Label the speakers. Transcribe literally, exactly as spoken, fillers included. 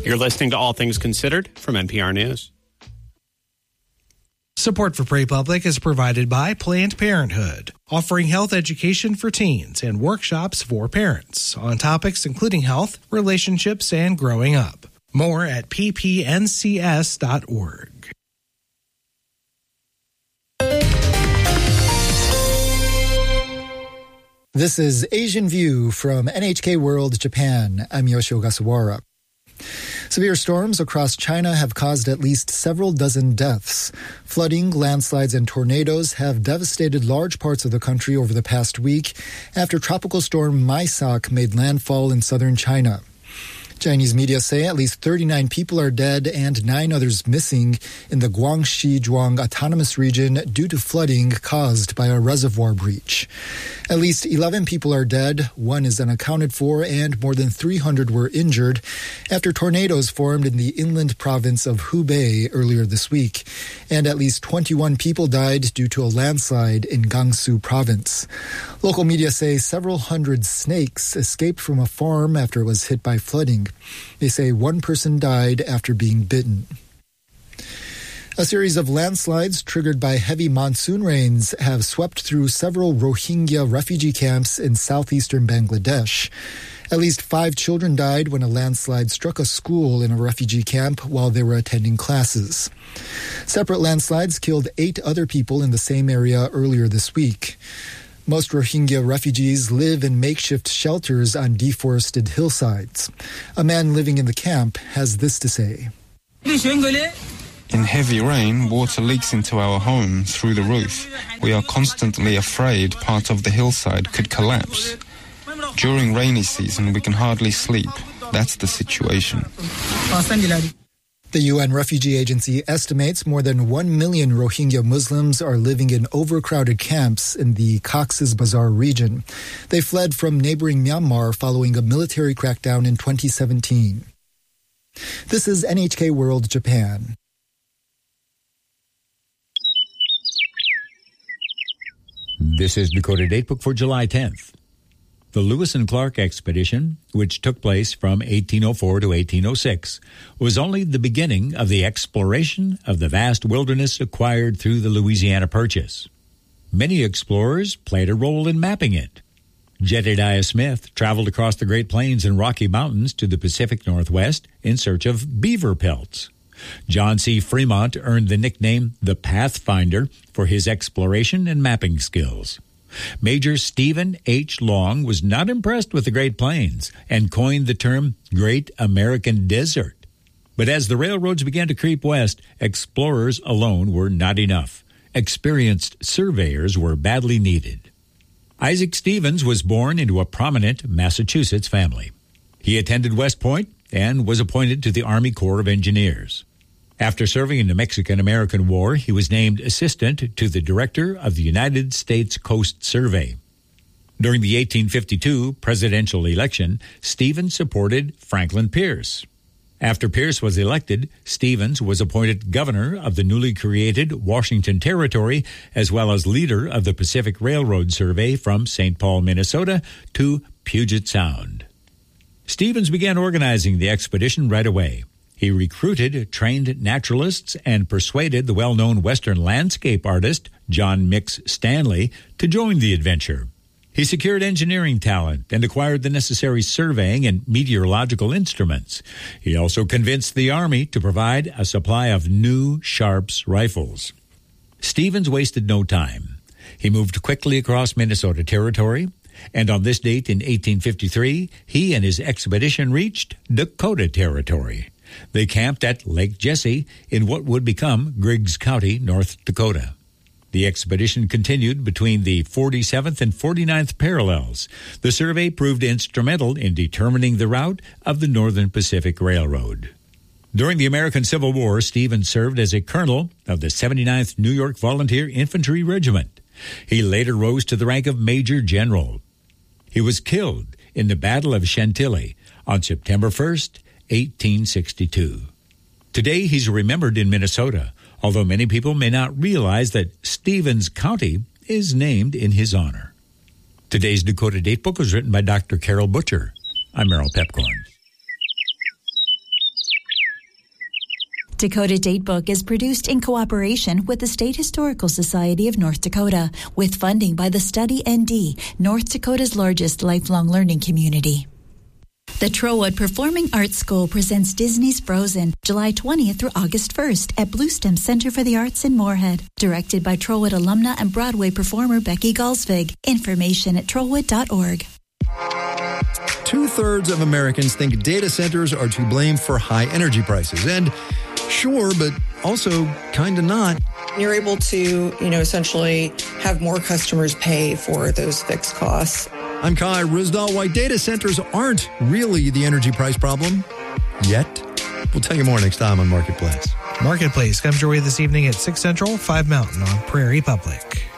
Speaker 1: You're listening to All Things Considered from N P R News.
Speaker 2: Support for Pray Public is provided by Planned Parenthood, offering health education for teens and workshops for parents on topics including health, relationships, and growing up. More at p p n c s dot org.
Speaker 3: This is Asian View from N H K World Japan. I'm Yoshio Ogasawara. Severe storms across China have caused at least several dozen deaths. Flooding, landslides, and tornadoes have devastated large parts of the country over the past week after tropical storm Maisak made landfall in southern China. Chinese media say at least thirty-nine people are dead and nine others missing in the Guangxi-Zhuang Autonomous Region due to flooding caused by a reservoir breach. At least eleven people are dead, one is unaccounted for, and more than three hundred were injured after tornadoes formed in the inland province of Hubei earlier this week. And at least twenty-one people died due to a landslide in Gansu province. Local media say several hundred snakes escaped from a farm after it was hit by flooding. They say one person died after being bitten. A series of landslides triggered by heavy monsoon rains have swept through several Rohingya refugee camps in southeastern Bangladesh. At least five children died when a landslide struck a school in a refugee camp while they were attending classes. Separate landslides killed eight other people in the same area earlier this week. Most Rohingya refugees live in makeshift shelters on deforested hillsides. A man living in the camp has this to say.
Speaker 4: In heavy rain, water leaks into our home through the roof. We are constantly afraid part of the hillside could collapse. During rainy season, we can hardly sleep. That's the situation.
Speaker 3: The U N Refugee Agency estimates more than one million Rohingya Muslims are living in overcrowded camps in the Cox's Bazar region. They fled from neighboring Myanmar following a military crackdown in twenty seventeen. This is N H K World Japan.
Speaker 5: This is Dakota Datebook for July tenth. The Lewis and Clark expedition, which took place from eighteen oh four to eighteen oh six, was only the beginning of the exploration of the vast wilderness acquired through the Louisiana Purchase. Many explorers played a role in mapping it. Jedediah Smith traveled across the Great Plains and Rocky Mountains to the Pacific Northwest in search of beaver pelts. John C. Fremont earned the nickname the Pathfinder for his exploration and mapping skills. Major Stephen H. Long was not impressed with the Great Plains and coined the term Great American Desert. But as the railroads began to creep west, explorers alone were not enough. Experienced surveyors were badly needed. Isaac Stevens was born into a prominent Massachusetts family. He attended West Point and was appointed to the Army Corps of Engineers. After serving in the Mexican-American War, he was named assistant to the director of the United States Coast Survey. During the eighteen fifty-two presidential election, Stevens supported Franklin Pierce. After Pierce was elected, Stevens was appointed governor of the newly created Washington Territory, as well as leader of the Pacific Railroad Survey from Saint Paul, Minnesota to Puget Sound. Stevens began organizing the expedition right away. He recruited trained naturalists and persuaded the well-known Western landscape artist John Mix Stanley to join the adventure. He secured engineering talent and acquired the necessary surveying and meteorological instruments. He also convinced the Army to provide a supply of new Sharps rifles. Stevens wasted no time. He moved quickly across Minnesota Territory, and on this date in eighteen fifty-three, he and his expedition reached Dakota Territory. They camped at Lake Jesse in what would become Griggs County, North Dakota. The expedition continued between the forty-seventh and forty-ninth parallels. The survey proved instrumental in determining the route of the Northern Pacific Railroad. During the American Civil War, Stevens served as a colonel of the seventy-ninth New York Volunteer Infantry Regiment. He later rose to the rank of Major General. He was killed in the Battle of Chantilly on September first, eighteen sixty-two. Today, he's remembered in Minnesota, although many people may not realize that Stevens County is named in his honor. Today's Dakota Datebook was written by Doctor Carol Butcher. I'm Merrill Pepcorn.
Speaker 6: Dakota Datebook is produced in cooperation with the State Historical Society of North Dakota, with funding by the Study N D, North Dakota's largest lifelong learning community. The Trowwood Performing Arts School presents Disney's Frozen, July twentieth through August first at Bluestem Center for the Arts in Moorhead. Directed by Trowwood alumna and Broadway performer Becky Galsvig. Information at trowwood dot org.
Speaker 7: Two-thirds of Americans think data centers are to blame for high energy prices. And sure, but also kind of not.
Speaker 8: You're able to, you know, essentially have more customers pay for those fixed costs.
Speaker 7: I'm Kai Ryssdal. Why data centers aren't really the energy price problem yet. We'll tell you more next time on Marketplace.
Speaker 2: Marketplace comes your way this evening at six Central, five Mountain on Prairie Public.